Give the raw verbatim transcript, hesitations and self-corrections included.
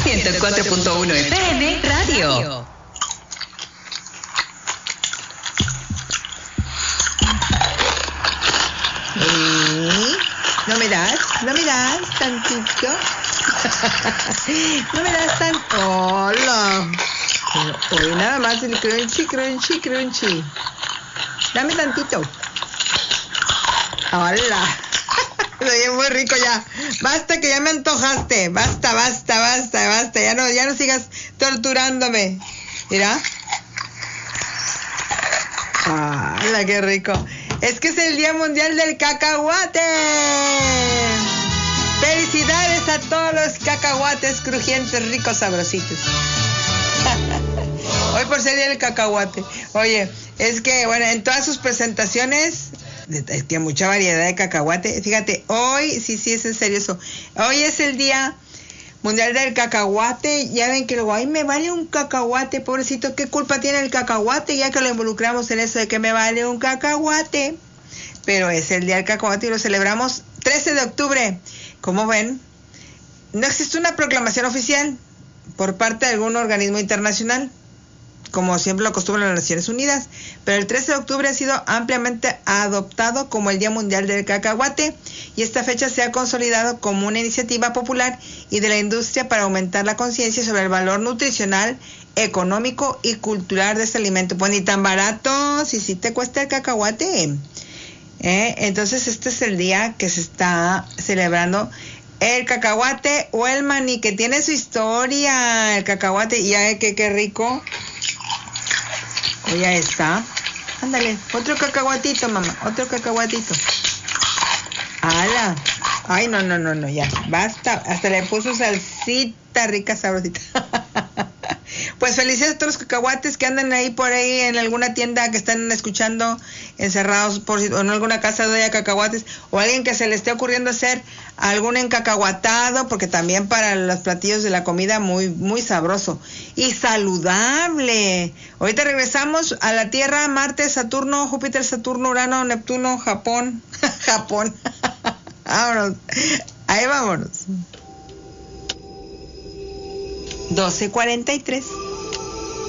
ciento cuatro punto uno F M Radio. ¿Eh? ¿No me das? ¿No me das tantito? ¿No me das tan... Hola. Hoy nada más el crunchy, crunchy, crunchy. Dame tantito. Hola. Oye, muy rico ya. Basta que ya me antojaste. Basta, basta, basta, basta. Ya no, ya no sigas torturándome. Mira. Hola, qué rico. Es que es el Día Mundial del Cacahuate. Felicidades a todos los cacahuates crujientes, ricos, sabrositos. Hoy por ser Día del Cacahuate. Oye, es que, bueno, en todas sus presentaciones, es que mucha variedad de cacahuate. Fíjate, hoy, sí, sí, es en serio eso. Hoy es el Día Mundial del Cacahuate. Ya ven que luego, ay, me vale un cacahuate, pobrecito. ¿Qué culpa tiene el cacahuate? Ya que lo involucramos en eso de que me vale un cacahuate. Pero es el Día del Cacahuate y lo celebramos trece de octubre. Como ven, no existe una proclamación oficial por parte de algún organismo internacional, como siempre lo acostumbran las Naciones Unidas, pero el trece de octubre ha sido ampliamente adoptado como el Día Mundial del Cacahuate, y esta fecha se ha consolidado como una iniciativa popular y de la industria para aumentar la conciencia sobre el valor nutricional, económico y cultural de este alimento. Pues ni tan barato, si sí te cuesta el cacahuate. ¿Eh? Entonces este es el día que se está celebrando el cacahuate o el maní, que tiene su historia. El cacahuate, y ya que qué rico. O ya está. Ándale, otro cacahuatito, mamá, otro cacahuatito. ¡Hala! Ay, no, no, no, no, ya, basta. Hasta le puso salsita rica, sabrosita. Pues felicidades a todos los cacahuates que andan ahí por ahí en alguna tienda, que están escuchando encerrados por, o en alguna casa de haya cacahuates, o alguien que se le esté ocurriendo hacer algún encacahuatado, porque también para los platillos de la comida muy, muy sabroso y saludable. Ahorita regresamos a la Tierra, Marte, Saturno, Júpiter, Saturno, Urano, Neptuno, Japón. Japón. Vámonos. Ahí vámonos. doce cuarenta y tres.